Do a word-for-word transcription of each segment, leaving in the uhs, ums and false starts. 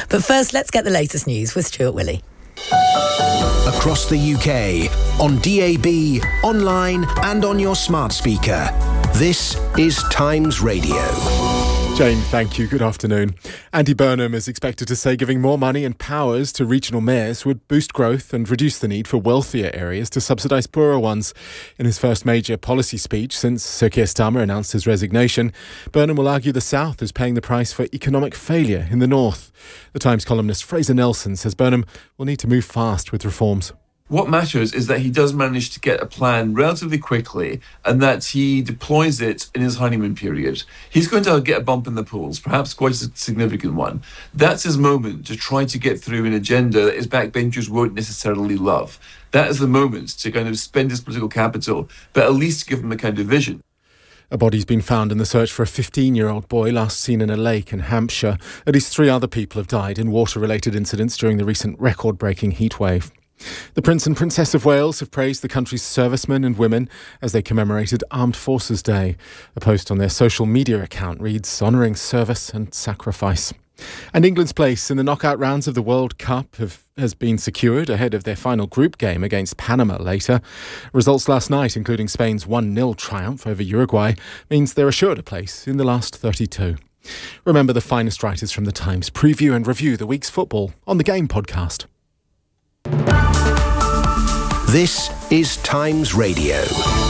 But first, let's get the latest news with Stuart Willey. Across the U K, on D A B, online and on your smart speaker. This is Times Radio. Jane, thank you. Good afternoon. Andy Burnham is expected to say giving more money and powers to regional mayors would boost growth and reduce the need for wealthier areas to subsidise poorer ones. In his first major policy speech since Sir Keir Starmer announced his resignation, Burnham will argue the South is paying the price for economic failure in the North. The Times columnist Fraser Nelson says Burnham will need to move fast with reforms. What matters is that he does manage to get a plan relatively quickly and that he deploys it in his honeymoon period. He's going to get a bump in the polls, perhaps quite a significant one. That's his moment to try to get through an agenda that his backbenchers won't necessarily love. That is the moment to kind of spend his political capital, but at least give him a kind of vision. A body's been found in the search for a fifteen-year-old boy last seen in a lake in Hampshire. At least three other people have died in water-related incidents during the recent record-breaking heatwave. The Prince and Princess of Wales have praised the country's servicemen and women as they commemorated Armed Forces Day. A post on their social media account reads, honouring service and sacrifice. And England's place in the knockout rounds of the World Cup have, has been secured ahead of their final group game against Panama later. Results last night, including Spain's one nil triumph over Uruguay, means they're assured a place in the last thirty-two. Remember, the finest writers from the Times preview and review the week's football on the Game podcast. This is Times Radio.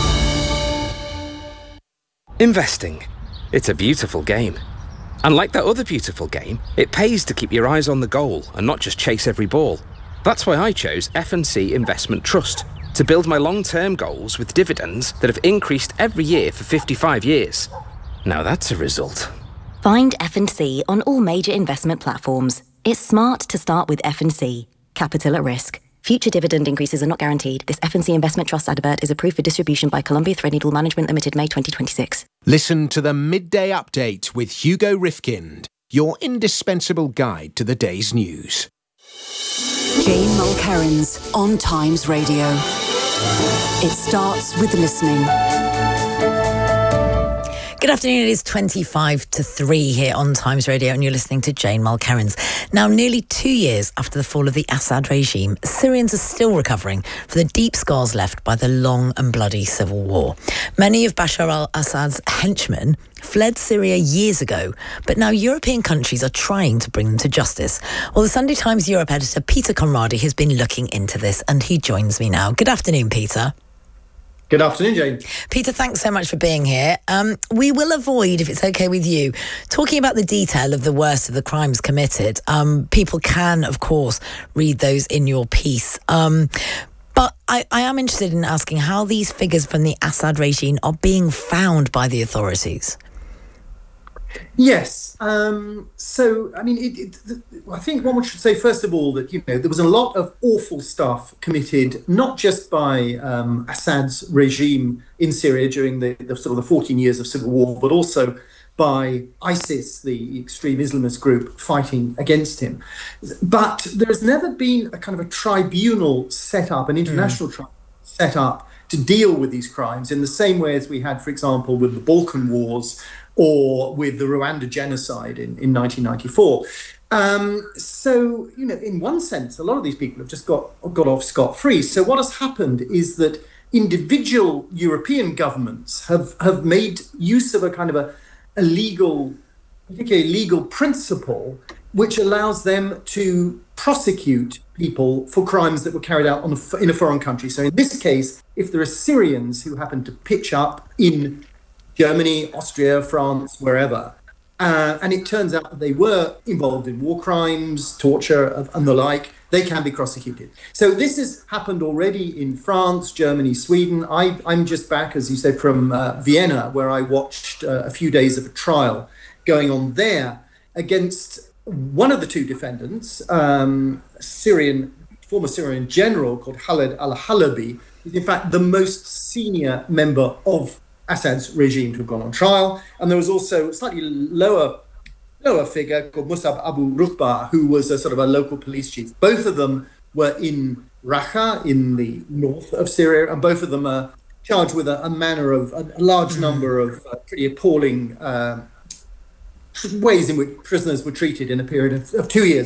Investing. It's a beautiful game. And like that other beautiful game, it pays to keep your eyes on the goal and not just chase every ball. That's why I chose F and C Investment Trust to build my long-term goals with dividends that have increased every year for fifty-five years. Now that's a result. Find F and C on all major investment platforms. It's smart to start with F and C. Capital at risk. Future dividend increases are not guaranteed. This F and C Investment Trust advert is approved for distribution by Columbia Threadneedle Management Limited, May twenty twenty-six. Listen to the Midday Update with Hugo Rifkind, your indispensable guide to the day's news. Jane Mulkerrins on Times Radio. It starts with listening. Good afternoon, it is twenty-five to three here on Times Radio and you're listening to Jane Mulkerrins. Now, nearly two years after the fall of the Assad regime, Syrians are still recovering from the deep scars left by the long and bloody civil war. Many of Bashar al-Assad's henchmen fled Syria years ago, but now European countries are trying to bring them to justice. Well, the Sunday Times Europe editor Peter Conradi has been looking into this and he joins me now. Good afternoon, Peter. Good afternoon, Jane. Peter, thanks so much for being here. Um, we will avoid, if it's okay with you, talking about the detail of the worst of the crimes committed. Um, people can, of course, read those in your piece. Um, but I, I am interested in asking how these figures from the Assad regime are being found by the authorities. Yes. Um, so, I mean, it, it, I think one should say, first of all, that, you know, there was a lot of awful stuff committed, not just by um, Assad's regime in Syria during the, the sort of the fourteen years of civil war, but also by ISIS, the extreme Islamist group fighting against him. But there's never been a kind of a tribunal set up, an international mm. tribunal set up to deal with these crimes in the same way as we had, for example, with the Balkan Wars or with the Rwanda genocide in, in nineteen ninety-four. Um, so, you know, in one sense, a lot of these people have just got, got off scot-free. So what has happened is that individual European governments have, have made use of a kind of a, a legal, particularly legal principle, which allows them to prosecute people for crimes that were carried out on a, in a foreign country. So in this case, if there are Syrians who happen to pitch up in Germany, Austria, France, wherever, uh, and it turns out that they were involved in war crimes, torture, and the like, they can be prosecuted. So this has happened already in France, Germany, Sweden. I, I'm just back, as you said, from uh, Vienna, where I watched uh, a few days of a trial going on there against one of the two defendants, um, Syrian, former Syrian general called Khaled al-Halabi, is in fact the most senior member of Assad's regime to have gone on trial. And there was also a slightly lower lower figure called Musab Abu Rukhba, who was a sort of a local police chief. Both of them were in Raqqa in the north of Syria, and both of them are charged with a, a manner of a, a large number of uh, pretty appalling uh, ways in which prisoners were treated in a period of, of two years.